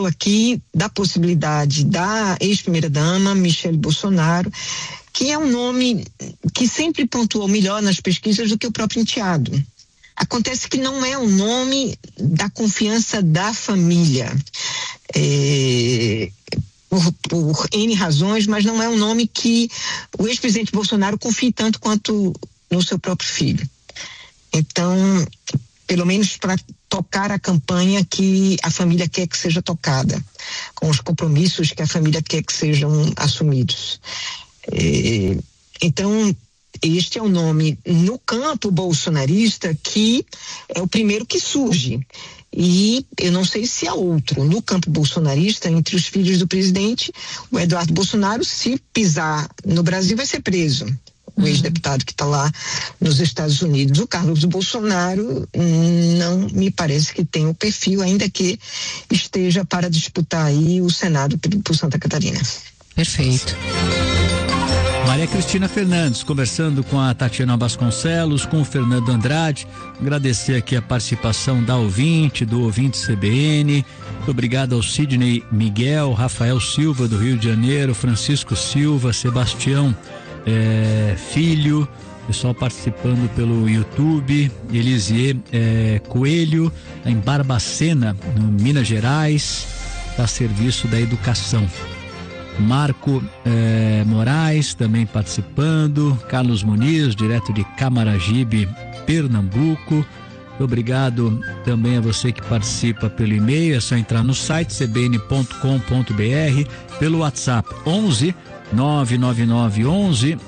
falou aqui da possibilidade da ex-primeira-dama, Michele Bolsonaro, que é um nome que sempre pontuou melhor nas pesquisas do que o próprio enteado. Acontece que não é um nome da confiança da família, por N razões, mas não é um nome que o ex-presidente Bolsonaro confie tanto quanto no seu próprio filho. Então, pelo menos para tocar a campanha que a família quer que seja tocada, com os compromissos que a família quer que sejam assumidos. Então, este é o nome no campo bolsonarista que é o primeiro que surge. E eu não sei se há outro. No campo bolsonarista, entre os filhos do presidente, o Eduardo Bolsonaro, se pisar no Brasil, vai ser preso. O ex-deputado que está lá nos Estados Unidos. O Carlos Bolsonaro não me parece que tem o perfil, ainda que esteja para disputar aí o Senado por Santa Catarina. Perfeito. Maria Cristina Fernandes, conversando com a Tatiana Vasconcelos, com o Fernando Andrade. Agradecer aqui a participação do ouvinte CBN. Muito obrigado ao Sidney Miguel, Rafael Silva do Rio de Janeiro, Francisco Silva, Sebastião Filho, pessoal participando pelo YouTube, Elisier Coelho, em Barbacena, no Minas Gerais, a serviço da educação. Marco Moraes também participando, Carlos Muniz, direto de Camaragibe, Pernambuco. Muito obrigado também a você que participa pelo e-mail, é só entrar no site cbn.com.br, pelo WhatsApp 11 999 11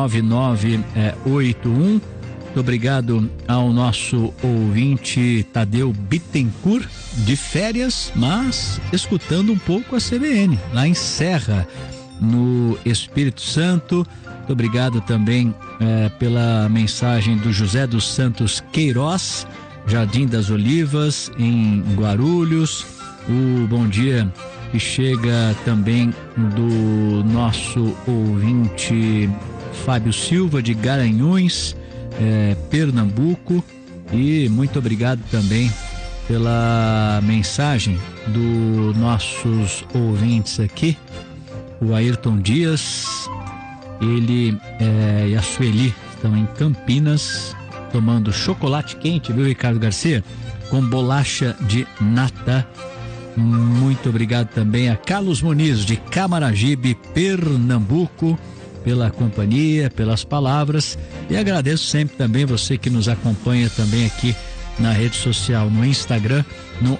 9981. Muito obrigado ao nosso ouvinte Tadeu Bittencourt, de férias, mas escutando um pouco a CBN, lá em Serra, no Espírito Santo. Muito obrigado também pela mensagem do José dos Santos Queiroz, Jardim das Olivas, em Guarulhos. O bom dia que chega também do nosso ouvinte Fábio Silva, de Garanhuns, Pernambuco. E muito obrigado também pela mensagem dos nossos ouvintes aqui, o Ayrton Dias, ele e a Sueli estão em Campinas tomando chocolate quente, viu, Ricardo Garcia? Com bolacha de nata. Muito obrigado também a Carlos Muniz, de Camaragibe, Pernambuco, pela companhia, pelas palavras, e agradeço sempre também você que nos acompanha também aqui na rede social, no Instagram, no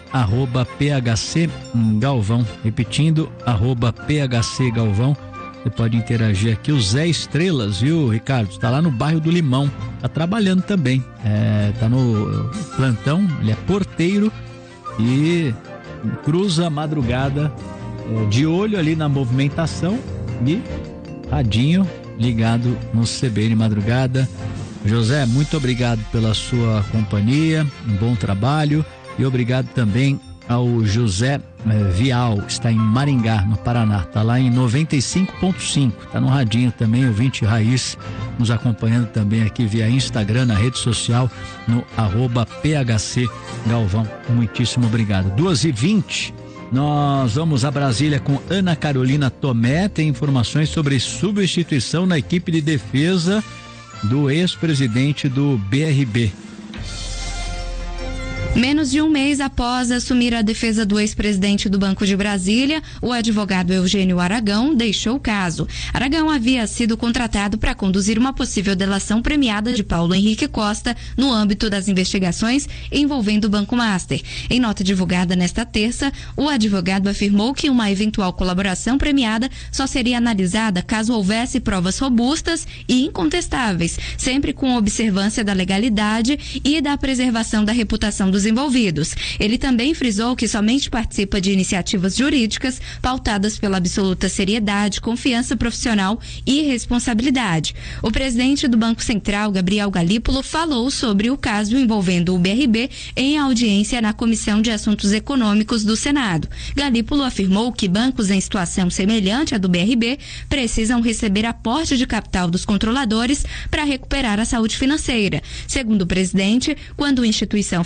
@PHCGalvão, repetindo, @PHCGalvão. Você pode interagir aqui. O Zé Estrelas, viu, Ricardo? Está lá no bairro do Limão, está trabalhando também, está no plantão, ele é porteiro e cruza a madrugada, de olho ali na movimentação e radinho ligado no CBN Madrugada. José, muito obrigado pela sua companhia, um bom trabalho, e obrigado também ao José Vial, está em Maringá, no Paraná, está lá em 95.5, está no radinho também, ouvinte raiz, nos acompanhando também aqui via Instagram, na rede social, no @PHCGalvão. Muitíssimo obrigado. 2h20, nós vamos a Brasília com Ana Carolina Tomé, tem informações sobre substituição na equipe de defesa do ex-presidente do BRB. Menos de um mês após assumir a defesa do ex-presidente do Banco de Brasília, o advogado Eugênio Aragão deixou o caso. Aragão havia sido contratado para conduzir uma possível delação premiada de Paulo Henrique Costa no âmbito das investigações envolvendo o Banco Master. Em nota divulgada nesta terça, o advogado afirmou que uma eventual colaboração premiada só seria analisada caso houvesse provas robustas e incontestáveis, sempre com observância da legalidade e da preservação da reputação dos envolvidos. Ele também frisou que somente participa de iniciativas jurídicas pautadas pela absoluta seriedade, confiança profissional e responsabilidade. O presidente do Banco Central, Gabriel Galípolo, falou sobre o caso envolvendo o BRB em audiência na Comissão de Assuntos Econômicos do Senado. Galípolo afirmou que bancos em situação semelhante à do BRB precisam receber aporte de capital dos controladores para recuperar a saúde financeira. Segundo o presidente, quando a instituição financeira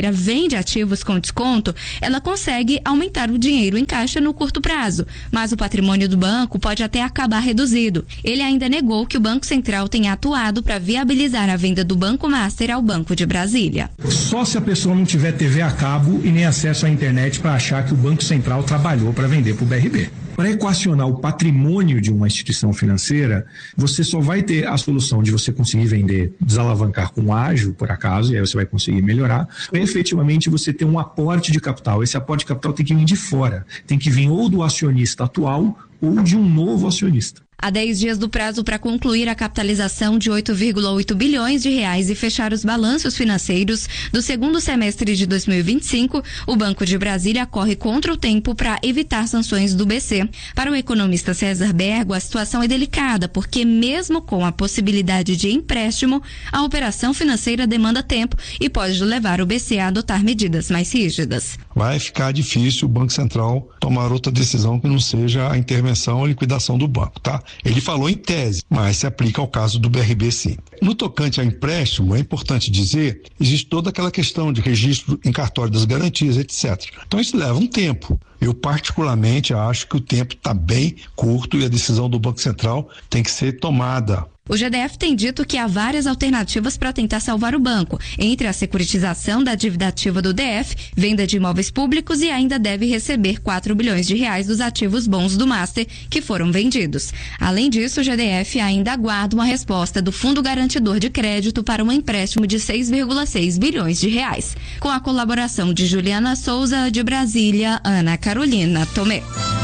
financeira vende ativos com desconto, ela consegue aumentar o dinheiro em caixa no curto prazo, mas o patrimônio do banco pode até acabar reduzido. Ele ainda negou que o Banco Central tenha atuado para viabilizar a venda do Banco Master ao Banco de Brasília. Só se a pessoa não tiver TV a cabo e nem acesso à internet para achar que o Banco Central trabalhou para vender para o BRB. Para equacionar o patrimônio de uma instituição financeira, você só vai ter a solução de você conseguir vender, desalavancar com ágio, por acaso, e aí você vai conseguir melhorar, ou efetivamente você ter um aporte de capital. Esse aporte de capital tem que vir de fora, tem que vir ou do acionista atual ou de um novo acionista. Há 10 dias do prazo para concluir a capitalização de 8,8 bilhões de reais e fechar os balanços financeiros do segundo semestre de 2025, o Banco de Brasília corre contra o tempo para evitar sanções do BC. Para o economista César Bergo, a situação é delicada, porque mesmo com a possibilidade de empréstimo, a operação financeira demanda tempo e pode levar o BC a adotar medidas mais rígidas. Vai ficar difícil o Banco Central tomar outra decisão que não seja a intervenção ou liquidação do banco, tá? Ele falou em tese, mas se aplica ao caso do BRB sim. No tocante a empréstimo, é importante dizer, existe toda aquela questão de registro em cartório das garantias, etc. Então isso leva um tempo. Eu particularmente acho que o tempo está bem curto e a decisão do Banco Central tem que ser tomada. O GDF tem dito que há várias alternativas para tentar salvar o banco, entre a securitização da dívida ativa do DF, venda de imóveis públicos e ainda deve receber 4 bilhões de reais dos ativos bons do Master que foram vendidos. Além disso, o GDF ainda aguarda uma resposta do Fundo Garantidor de Crédito para um empréstimo de 6,6 bilhões de reais. Com a colaboração de Juliana Souza, de Brasília, Ana Carolina Tomé.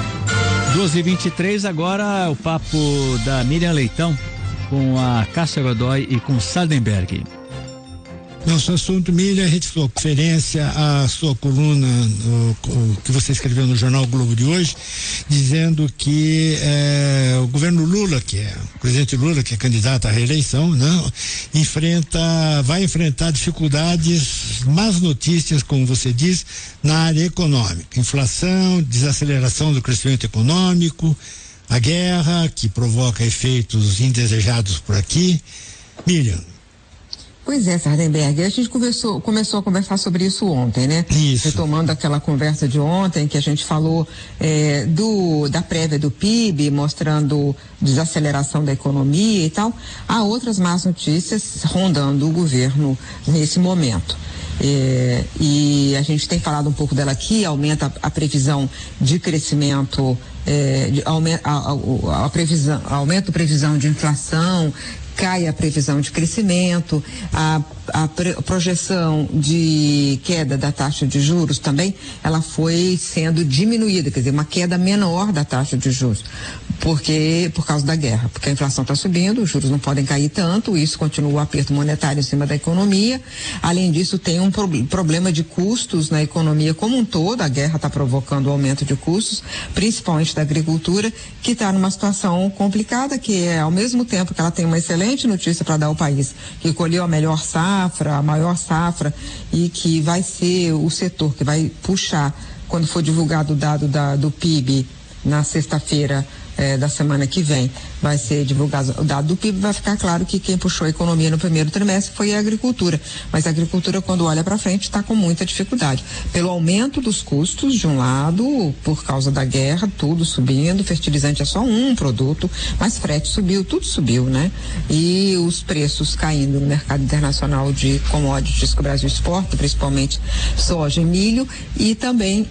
12h23, agora o papo da Miriam Leitão com a Cássia Godoy e com Sardenberg. Nosso assunto, Miriam, a gente fez referência à sua coluna que você escreveu no jornal Globo de hoje, dizendo que o governo Lula, o presidente Lula, que é candidato à reeleição, né, vai enfrentar dificuldades, más notícias, como você diz, na área econômica. Inflação, desaceleração do crescimento econômico, a guerra que provoca efeitos indesejados por aqui. Miriam. Pois é, Sardenberg, a gente começou a conversar sobre isso ontem, né? Isso. Retomando aquela conversa de ontem que a gente falou da prévia do PIB, mostrando desaceleração da economia e tal. Há outras más notícias rondando o governo nesse momento. E a gente tem falado um pouco dela aqui, aumenta a previsão de crescimento, aumenta a previsão de inflação, cai a previsão de crescimento, a projeção de queda da taxa de juros também, ela foi sendo diminuída, quer dizer, uma queda menor da taxa de juros, por causa da guerra, porque a inflação está subindo, os juros não podem cair tanto, isso continua o aperto monetário em cima da economia. Além disso, tem um problema de custos na economia como um todo, a guerra está provocando aumento de custos, principalmente da agricultura, que está numa situação complicada, que é ao mesmo tempo que ela tem uma excelente notícia para dar ao país, que colheu a melhor safra, a maior safra, e que vai ser o setor que vai puxar, quando for divulgado o dado do PIB na sexta-feira da semana que vem, vai ser divulgado o dado do PIB, vai ficar claro que quem puxou a economia no primeiro trimestre foi a agricultura, mas a agricultura, quando olha para frente, está com muita dificuldade, pelo aumento dos custos de um lado, por causa da guerra, tudo subindo, fertilizante é só um produto, mas frete subiu, tudo subiu, né? E os preços caindo no mercado internacional de commodities que o Brasil exporta, principalmente soja e milho, e também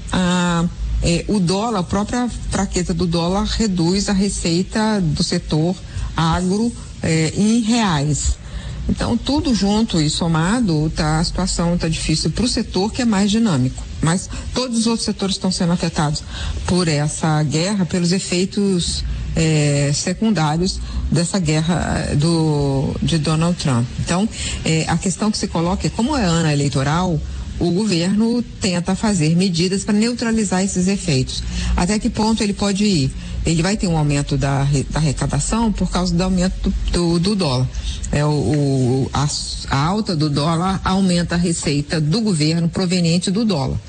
o dólar, a própria fraqueza do dólar reduz a receita do setor agro em reais. Então, tudo junto e somado, a situação está difícil para o setor que é mais dinâmico. Mas todos os outros setores estão sendo afetados por essa guerra, pelos efeitos secundários dessa guerra de Donald Trump. Então, a questão que se coloca é, como é ano eleitoral, o governo tenta fazer medidas para neutralizar esses efeitos. Até que ponto ele pode ir? Ele vai ter um aumento da arrecadação por causa do aumento do dólar. A alta do dólar aumenta a receita do governo proveniente do dólar.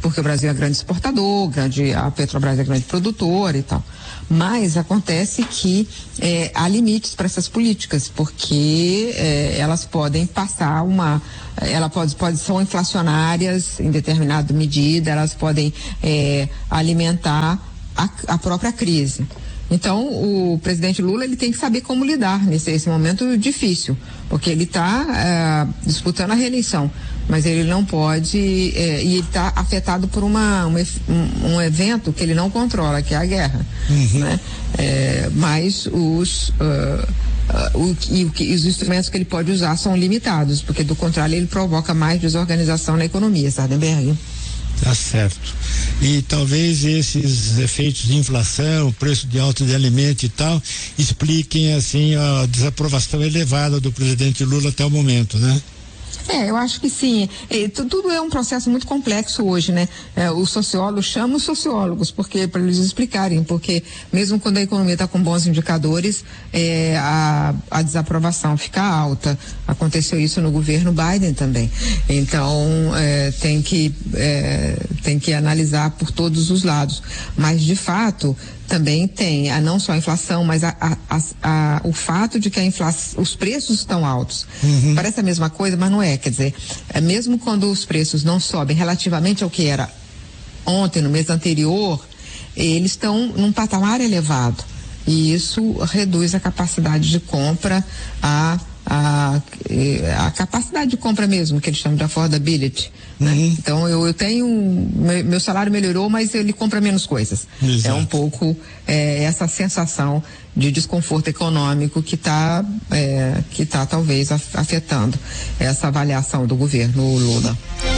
porque o Brasil é grande exportador, a Petrobras é grande produtora e tal. Mas acontece que há limites para essas políticas, porque elas podem passar são inflacionárias em determinada medida, elas podem alimentar a própria crise. Então, o presidente Lula, ele tem que saber como lidar nesse momento difícil, porque ele está disputando a reeleição, mas ele não pode, e ele está afetado por um evento que ele não controla, que é a guerra, né? Mas os instrumentos que ele pode usar são limitados, porque do contrário ele provoca mais desorganização na economia, Sardenberg. Tá certo. E talvez esses efeitos de inflação, preço de alta de alimento e tal, expliquem assim a desaprovação elevada do presidente Lula até o momento, né? Eu acho que sim. Tudo é um processo muito complexo hoje, né? Os sociólogos chamam os sociólogos para eles explicarem, porque mesmo quando a economia está com bons indicadores, a desaprovação fica alta. Aconteceu isso no governo Biden também. Então, tem que analisar por todos os lados. Mas, de fato, também tem não só a inflação, mas o fato de que os preços estão altos. Parece a mesma coisa, mas não é. Quer dizer, mesmo quando os preços não sobem relativamente ao que era ontem, no mês anterior, eles estão num patamar elevado. E isso reduz a capacidade de compra, a capacidade de compra mesmo, que eles chamam de affordability, né? Então eu tenho, meu salário melhorou, mas ele compra menos coisas. Exato. É um pouco essa sensação de desconforto econômico que está talvez afetando essa avaliação do governo Lula.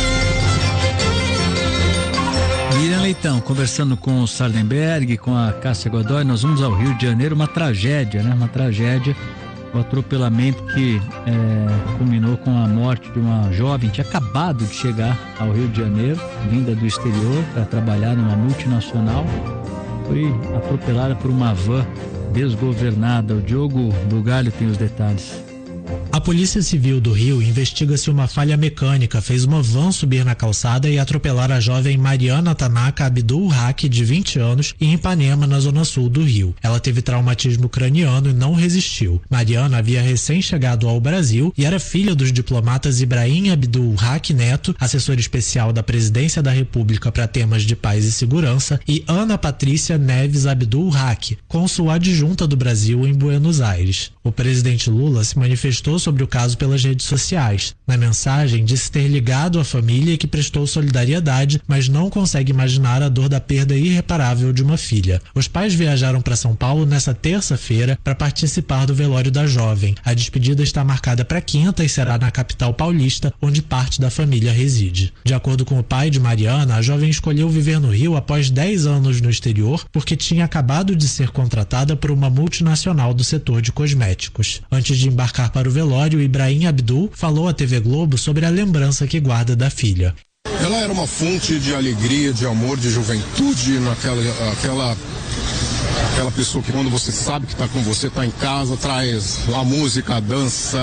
Miriam Leitão, conversando com o Sardenberg, com a Cássia Godoy, nós vamos ao Rio de Janeiro, uma tragédia, né? Uma tragédia, o atropelamento que culminou com a morte de uma jovem que tinha acabado de chegar ao Rio de Janeiro, vinda do exterior para trabalhar numa multinacional, foi atropelada por uma van desgovernada. O Diogo Bugalho tem os detalhes. A Polícia Civil do Rio investiga se uma falha mecânica fez uma van subir na calçada e atropelar a jovem Mariana Tanaka Abdul Haq, de 20 anos, em Ipanema, na zona sul do Rio. Ela teve traumatismo craniano e não resistiu. Mariana havia recém-chegado ao Brasil e era filha dos diplomatas Ibrahim Abdul Haq Neto, assessor especial da Presidência da República para temas de paz e segurança, e Ana Patrícia Neves Abdul Haq, cônsul adjunta do Brasil em Buenos Aires. O presidente Lula se manifestou sobre o caso pelas redes sociais. Na mensagem, disse ter ligado à família e que prestou solidariedade, mas não consegue imaginar a dor da perda irreparável de uma filha. Os pais viajaram para São Paulo nesta terça-feira para participar do velório da jovem. A despedida está marcada para quinta e será na capital paulista, onde parte da família reside. De acordo com o pai de Mariana, a jovem escolheu viver no Rio após 10 anos no exterior, porque tinha acabado de ser contratada por uma multinacional do setor de cosméticos. Antes de embarcar para o velório, Ibrahim Abdul falou à TV Globo sobre a lembrança que guarda da filha. Ela era uma fonte de alegria, de amor, de juventude, aquela pessoa que quando você sabe que está com você, está em casa, traz a música, a dança,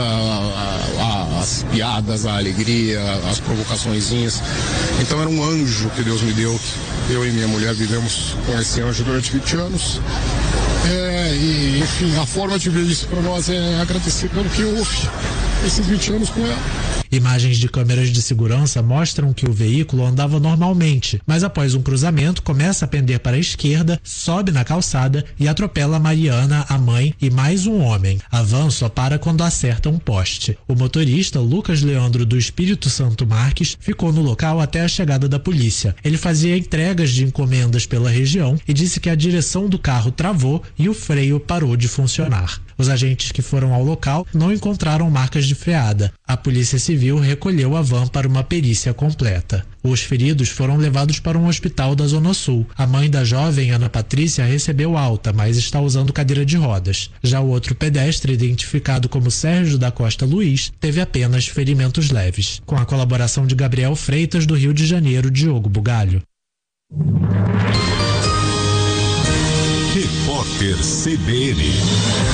as piadas, a alegria, as provocaçõezinhas. Então era um anjo que Deus me deu. Eu e minha mulher vivemos com esse anjo durante 20 anos. E enfim, a forma de ver isso para nós é agradecer pelo que houve esses 20 anos com ela. Imagens de câmeras de segurança mostram que o veículo andava normalmente, mas após um cruzamento começa a pender para a esquerda, sobe na calçada e atropela Mariana, a mãe e mais um homem. A van só para quando acerta um poste. O motorista, Lucas Leandro do Espírito Santo Marques, ficou no local até a chegada da polícia. Ele fazia entregas de encomendas pela região e disse que a direção do carro travou e o freio parou de funcionar. Os agentes que foram ao local não encontraram marcas de freada. A Polícia Civil recolheu a van para uma perícia completa. Os feridos foram levados para um hospital da Zona Sul. A mãe da jovem, Ana Patrícia, recebeu alta, mas está usando cadeira de rodas. Já o outro pedestre, identificado como Sérgio da Costa Luiz, teve apenas ferimentos leves. Com a colaboração de Gabriel Freitas, do Rio de Janeiro, Diogo Bugalho. Repórter CBN.